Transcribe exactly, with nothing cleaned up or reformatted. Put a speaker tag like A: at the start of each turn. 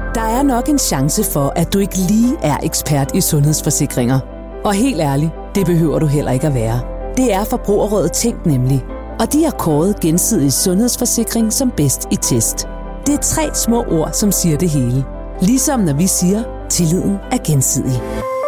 A: Der er nok en chance for, at du ikke lige er ekspert i sundhedsforsikringer. Og helt ærligt, det behøver du heller ikke at være. Det er Forbrugerrådet Tænk nemlig. Og de har kåret Gensidig Sundhedsforsikring som bedst i test. Det er tre små ord, som siger det hele. Ligesom når vi siger, tilliden er gensidig.